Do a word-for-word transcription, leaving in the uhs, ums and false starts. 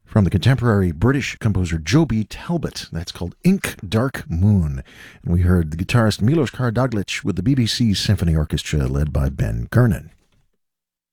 from the contemporary British composer Joby Talbot. That's called Ink Dark Moon. And we heard the guitarist Milos Karadzic with the B B C Symphony Orchestra led by Ben Kernan.